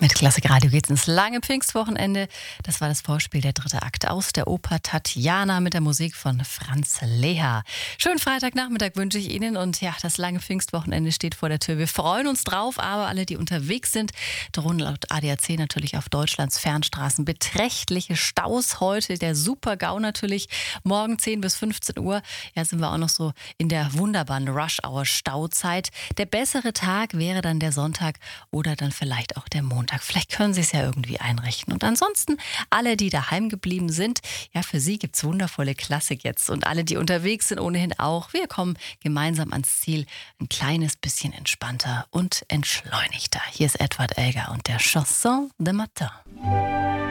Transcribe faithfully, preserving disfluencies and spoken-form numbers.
Mit Klassikradio geht's ins lange Pfingstwochenende. Das war das Vorspiel, der dritte Akt aus der Oper Tatjana mit der Musik von Franz Leha. Schönen Freitagnachmittag wünsche ich Ihnen und ja, das lange Pfingstwochenende steht vor der Tür. Wir freuen uns drauf, aber alle, die unterwegs sind, drohen laut A D A C natürlich auf Deutschlands Fernstraßen beträchtliche Staus. Heute der Super-GAU natürlich, morgen zehn bis fünfzehn Uhr. Ja, sind wir auch noch so in der wunderbaren Rush-Hour-Stauzeit. Der bessere Tag wäre dann der Sonntag oder dann vielleicht auch der Montag. Vielleicht können Sie es ja irgendwie einrichten. Und ansonsten, alle, die daheim geblieben sind, ja, für Sie gibt es wundervolle Klassik jetzt. Und alle, die unterwegs sind, ohnehin auch. Wir kommen gemeinsam ans Ziel, ein kleines bisschen entspannter und entschleunigter. Hier ist Edward Elgar und der Chanson de Matin.